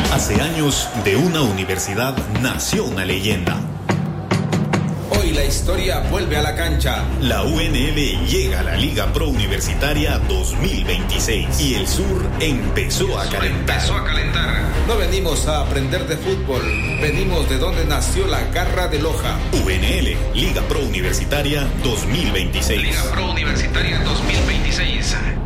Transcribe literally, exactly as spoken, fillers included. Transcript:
Hace años, de una universidad nació una leyenda. Hoy la historia vuelve a la cancha. La U N L llega a la Liga Pro Universitaria dos mil veintiséis y el sur empezó a calentar. Empezó a calentar. No venimos a aprender de fútbol, venimos de donde nació la garra de Loja. U N L, Liga Pro Universitaria dos mil veintiséis. Liga Pro Universitaria dos mil veintiséis.